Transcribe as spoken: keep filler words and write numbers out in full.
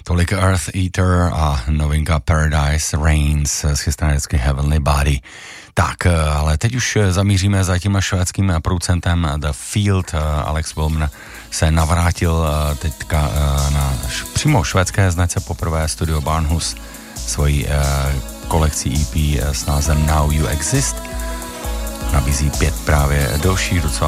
Tolik Earth Eater a novinka Paradise Reigns z chystanecky Heavenly Body. Tak, ale teď už zamíříme za tím švédským producentem The Field. Alex Wilman se navrátil teďka na přímo švédské značce poprvé studio Barnhus svojí kolekcí E P s názvem Now You Exist. Nabízí pět právě dalších docela